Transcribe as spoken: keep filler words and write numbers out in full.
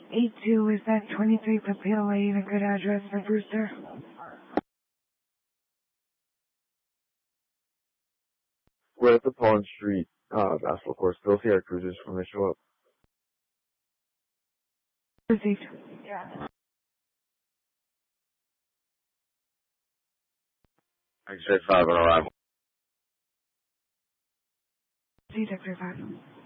eight two, is that twenty-three Papil Lane, a good address for Brewster? We're at the Pond Street uh, basketball court. Still see our cruisers when they show up. Received. Yeah. X-ray five on arrival. See, X-ray five.